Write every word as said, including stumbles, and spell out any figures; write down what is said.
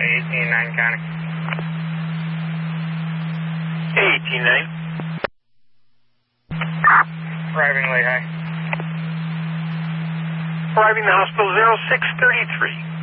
eighteen nine County. eighteen nine. Arriving late high. Arriving the hospital zero six thirty-three.